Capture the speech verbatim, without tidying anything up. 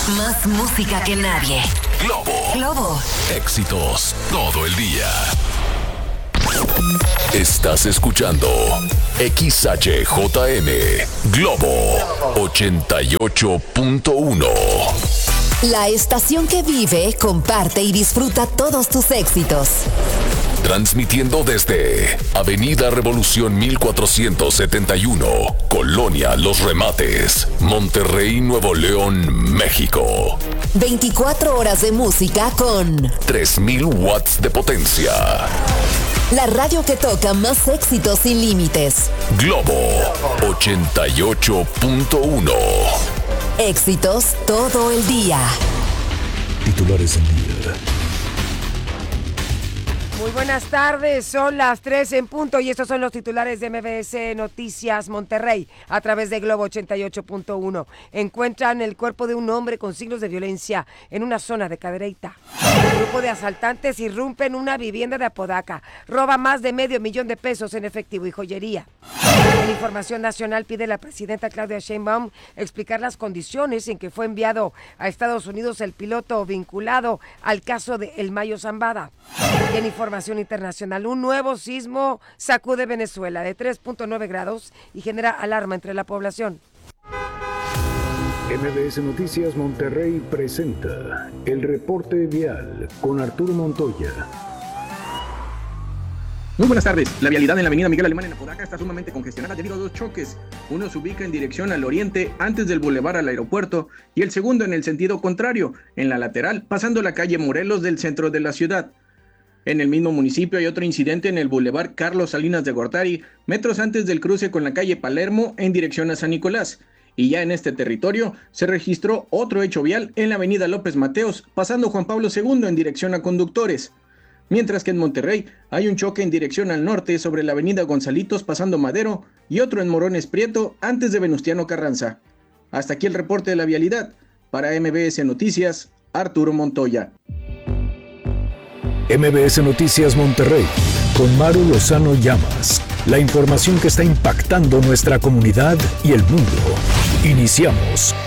Más música que nadie. Globo. Globo. Éxitos todo el día. Estás escuchando X H J M Globo ochenta y ocho punto uno. La estación que vive, comparte y disfruta todos tus éxitos. Transmitiendo desde Avenida Revolución mil cuatrocientos setenta y uno, Colonia Los Remates, Monterrey, Nuevo León, México. veinticuatro horas de música con tres mil watts de potencia. La radio que toca más éxitos sin límites. Globo ochenta y ocho punto uno. Éxitos todo el día. Titulares del día. Muy buenas tardes, son las tres en punto y estos son los titulares de M B S Noticias Monterrey a través de Globo ochenta y ocho punto uno. Encuentran el cuerpo de un hombre con signos de violencia en una zona de Cadereyta. Un grupo de asaltantes irrumpen una vivienda de Apodaca, roba más de medio millón de pesos en efectivo y joyería. En Información Nacional pide la presidenta Claudia Sheinbaum explicar las condiciones en que fue enviado a Estados Unidos el piloto vinculado al caso de El Mayo Zambada. Y en Información Internacional, un nuevo sismo sacude Venezuela de tres punto nueve grados y genera alarma entre la población. M B S Noticias Monterrey presenta el reporte vial con Arturo Montoya. Muy buenas tardes. La vialidad en la avenida Miguel Alemán en Apodaca está sumamente congestionada debido a dos choques. Uno se ubica en dirección al oriente antes del bulevar al aeropuerto y el segundo en el sentido contrario, en la lateral, pasando la calle Morelos del centro de la ciudad. En el mismo municipio hay otro incidente en el bulevar Carlos Salinas de Gortari, metros antes del cruce con la calle Palermo en dirección a San Nicolás. Y ya en este territorio se registró otro hecho vial en la avenida López Mateos, pasando Juan Pablo segundo en dirección a Conductores. Mientras que en Monterrey hay un choque en dirección al norte sobre la avenida Gonzalitos pasando Madero y otro en Morones Prieto antes de Venustiano Carranza. Hasta aquí el reporte de la vialidad. Para M B S Noticias, Arturo Montoya. M B S Noticias Monterrey con Maru Lozano Llamas. La información que está impactando nuestra comunidad y el mundo. Iniciamos.